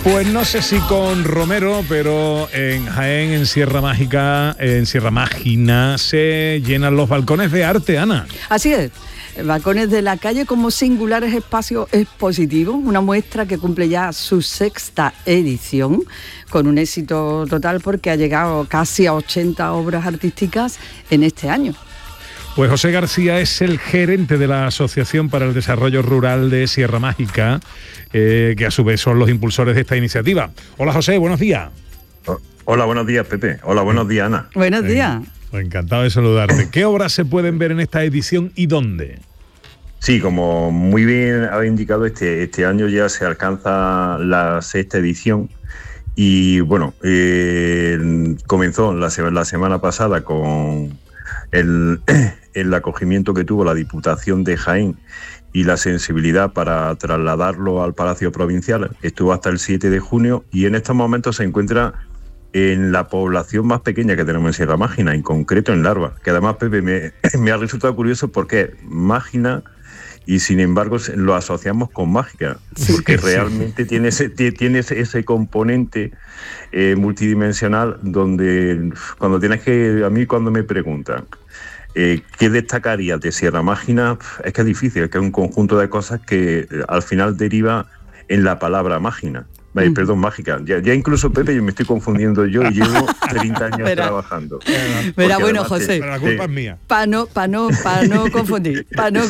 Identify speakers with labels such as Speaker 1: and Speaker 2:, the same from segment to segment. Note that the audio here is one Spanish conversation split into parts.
Speaker 1: Pues no sé si con Romero, pero en Jaén, en Sierra Mágica, en Sierra Mágina, se llenan los balcones de arte, Ana.
Speaker 2: Así es. Balcones de la calle como singulares espacios expositivos, una muestra que cumple ya su 6ª edición, con un éxito total porque ha llegado casi a 80 obras artísticas en este año.
Speaker 1: Pues José García es el gerente de la Asociación para el Desarrollo Rural de Sierra Mágica, que a su vez son los impulsores de esta iniciativa. Hola José, buenos días.
Speaker 3: Hola, buenos días Pepe. Hola, buenos días Ana.
Speaker 2: Buenos días.
Speaker 1: Encantado de saludarte. ¿Qué obras se pueden ver en esta edición y dónde?
Speaker 3: Sí, como muy bien ha indicado, este año ya se alcanza la 6ª edición y bueno, comenzó la semana pasada con el acogimiento que tuvo la Diputación de Jaén y la sensibilidad para trasladarlo al Palacio Provincial. Estuvo hasta el 7 de junio y en estos momentos se encuentra en la población más pequeña que tenemos en Sierra Mágina, en concreto en Larva, que además, Pepe, me ha resultado curioso porque Mágina y sin embargo lo asociamos con mágica, porque realmente tiene ese componente multidimensional donde a mí cuando me preguntan ¿qué destacarías de Sierra Mágina? Es que es difícil, es que es un conjunto de cosas que al final deriva en la palabra mágina. Perdón, mágica. Ya incluso, Pepe, yo me estoy confundiendo yo y llevo 30 años trabajando.
Speaker 2: Pero bueno, José,
Speaker 1: la culpa es mía.
Speaker 2: Para no confundir.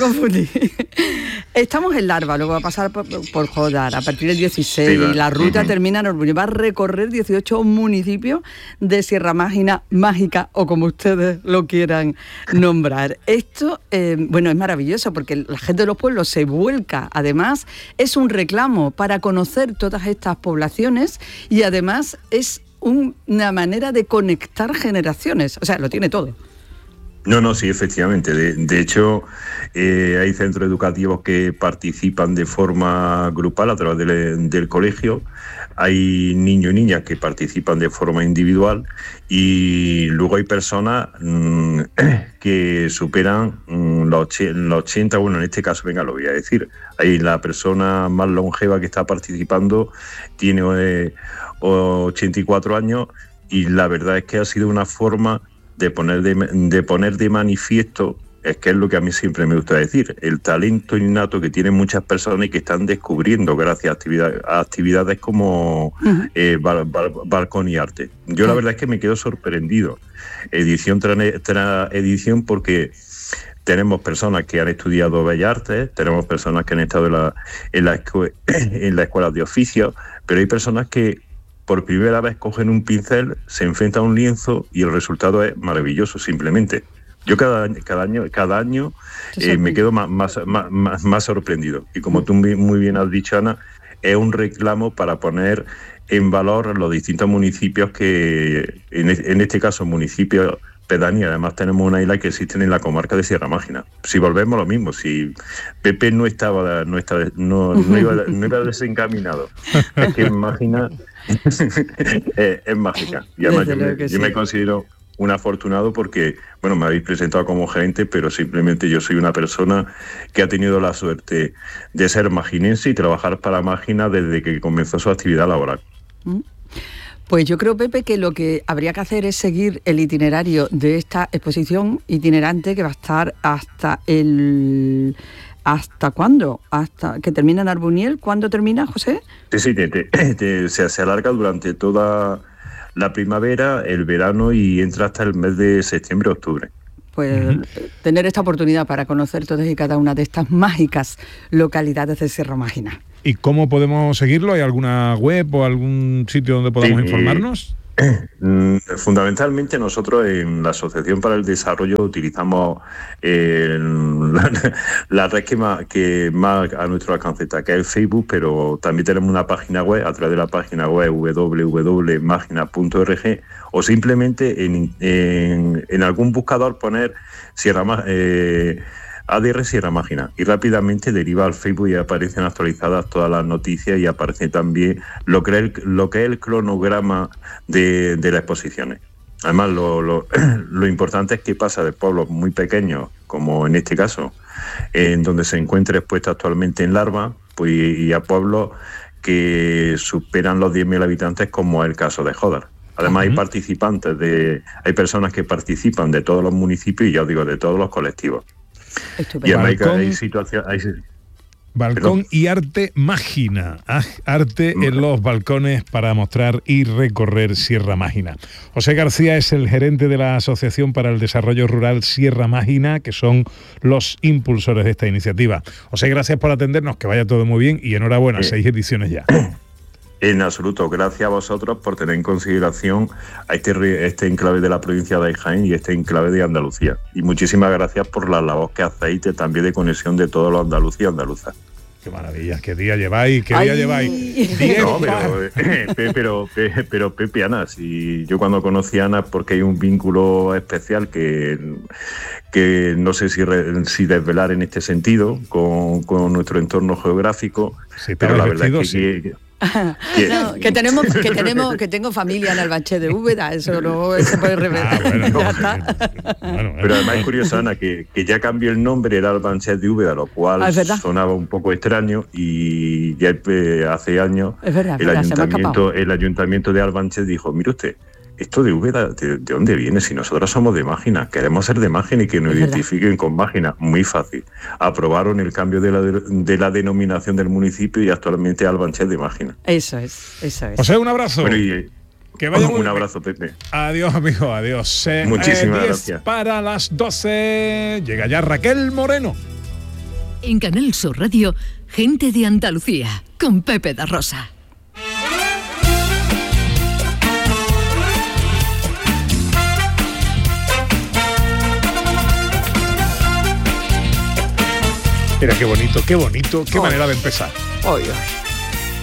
Speaker 2: Estamos en Larva, luego va a pasar por Jodar a partir del 16. Sí, la ruta termina en Orbuño. Va a recorrer 18 municipios de Sierra Mágica, o como ustedes lo quieran nombrar. Esto, es maravilloso porque la gente de los pueblos se vuelca. Además, es un reclamo para conocer todas estas poblaciones y además es una manera de conectar generaciones. O sea, lo tiene todo.
Speaker 3: No, sí, efectivamente. De hecho, hay centros educativos que participan de forma grupal a través del colegio. Hay niños y niñas que participan de forma individual y luego hay personas que superan los 80, bueno, en este caso, venga, lo voy a decir. Hay la persona más longeva que está participando, tiene 84 años y la verdad es que ha sido una forma de poner de manifiesto, es que es lo que a mí siempre me gusta decir, el talento innato que tienen muchas personas y que están descubriendo gracias a actividades como balcón y arte. Yo la verdad es que me quedo sorprendido, edición tras edición, porque tenemos personas que han estudiado Bellas Artes, tenemos personas que han estado en la escuela de oficio, pero hay personas que por primera vez cogen un pincel, se enfrentan a un lienzo y el resultado es maravilloso, simplemente. Yo cada año me quedo más sorprendido. Y como tú muy bien has dicho, Ana, es un reclamo para poner en valor los distintos municipios que, en este caso, municipios pedanía. Además tenemos una isla que existen en la comarca de Sierra Mágina. Si volvemos a lo mismo, si Pepe no iba desencaminado, es que Mágina es mágica. Y además yo me considero un afortunado porque, bueno, me habéis presentado como gerente, pero simplemente yo soy una persona que ha tenido la suerte de ser maginense y trabajar para Mágina desde que comenzó su actividad laboral.
Speaker 2: Pues yo creo, Pepe, que lo que habría que hacer es seguir el itinerario de esta exposición itinerante que va a estar ¿hasta cuándo? ¿Hasta que termina en Arbuniel? ¿Cuándo termina, José?
Speaker 3: Sí, se alarga durante toda la primavera, el verano y entra hasta el mes de septiembre-octubre.
Speaker 2: Pues tener esta oportunidad para conocer todas y cada una de estas mágicas localidades de Sierra Mágina.
Speaker 1: ¿Y cómo podemos seguirlo? ¿Hay alguna web o algún sitio donde podamos informarnos?
Speaker 3: Fundamentalmente nosotros en la Asociación para el Desarrollo utilizamos la red que más a nuestro alcance está, que es el Facebook, pero también tenemos una página web, a través de la página web www.magina.org, o simplemente en algún buscador poner ADR Sierra Mágina y rápidamente deriva al Facebook y aparecen actualizadas todas las noticias y aparece también lo que es el cronograma de las exposiciones. Además, lo importante es que pasa de pueblos muy pequeños, como en este caso, en donde se encuentra expuesta actualmente en Larva, pues, y a pueblos que superan los 10.000 habitantes, como es el caso de Jódar. Además, hay personas que participan de todos los municipios y, ya os digo, de todos los colectivos.
Speaker 2: Estupendo.
Speaker 3: Y además hay situaciones...
Speaker 1: Balcón y arte mágina. Arte en los balcones para mostrar y recorrer Sierra Mágina. José García es el gerente de la Asociación para el Desarrollo Rural Sierra Mágina, que son los impulsores de esta iniciativa. José, gracias por atendernos, que vaya todo muy bien y enhorabuena, 6 ediciones ya.
Speaker 3: En absoluto, gracias a vosotros por tener en consideración a este enclave de la provincia de Jaén y este enclave de Andalucía. Y muchísimas gracias por la labor que hacéis también de conexión de todos los andaluces y andaluzas.
Speaker 1: Qué maravilla, qué día lleváis, qué día lleváis.
Speaker 3: No, pero Pepe, Ana, si yo cuando conocí a Ana, porque hay un vínculo especial que no sé si desvelar en este sentido con nuestro entorno geográfico,
Speaker 1: sí,
Speaker 3: pero la verdad es
Speaker 1: sí.
Speaker 2: No, que tengo familia en Albanche de Úbeda, eso no se puede revelar.
Speaker 3: Pero además es curioso, Ana, que ya cambió el nombre, era Albanche de Úbeda, lo cual sonaba un poco extraño, y ya hace años el ayuntamiento de Albanche dijo: mire usted, esto de Úbeda, ¿de dónde viene? Si nosotros somos de Mágina, queremos ser de Mágina y que nos identifiquen con Mágina. Muy fácil. Aprobaron el cambio de la denominación del municipio y actualmente Albanche de Mágina.
Speaker 2: Eso es.
Speaker 1: José, un abrazo.
Speaker 3: Bueno,
Speaker 1: que vaya
Speaker 3: un abrazo, Pepe.
Speaker 1: Adiós, amigo, adiós.
Speaker 3: Muchísimas gracias.
Speaker 1: Para las 12 llega ya Raquel Moreno.
Speaker 4: En Canal Sur Radio, Gente de Andalucía, con Pepe da Rosa.
Speaker 1: Mira qué bonito, qué manera de empezar.
Speaker 2: Oye.